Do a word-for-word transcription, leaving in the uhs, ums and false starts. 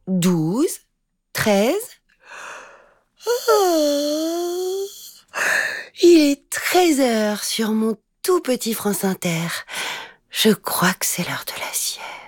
douze, treize. Oh, il est treize heures sur mon tout petit France Inter. Je crois que c'est l'heure de la sieste.